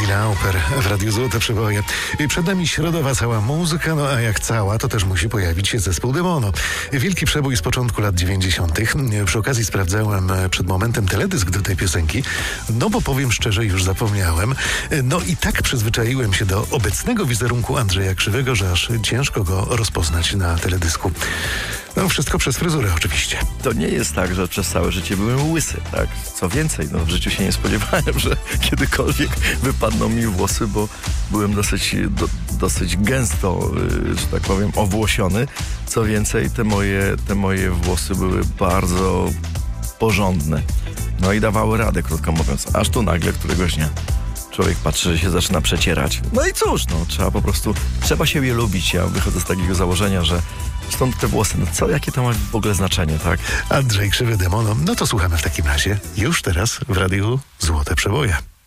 Lauper w Radiu Złote Przeboje. Przed nami środowa cała muzyka, no a jak cała, to też musi pojawić się zespół Demono. Wielki przebój z początku lat 90. Przy okazji sprawdzałem przed momentem teledysk do tej piosenki, no bo powiem szczerze, już zapomniałem. No i tak przyzwyczaiłem się do obecnego wizerunku Andrzeja Krzywego, że aż ciężko go rozpoznać na teledysku. No wszystko przez fryzurę oczywiście. To nie jest tak, że przez całe życie byłem łysy, tak? Co więcej, no w życiu się nie spodziewałem, że kiedykolwiek wypadną mi włosy, bo byłem dosyć gęsto, że tak powiem, owłosiony. Co więcej, te moje włosy były bardzo porządne. No i dawały radę, krótko mówiąc. Aż tu nagle któregoś dnia człowiek patrzy, że się zaczyna przecierać. No i cóż, no trzeba się je lubić. Ja wychodzę z takiego założenia, że stąd te włosy, no jakie to ma w ogóle znaczenie, tak? Andrzej Krzywy, Demono, no to słuchamy w takim razie już teraz w Radiu Złote Przeboje.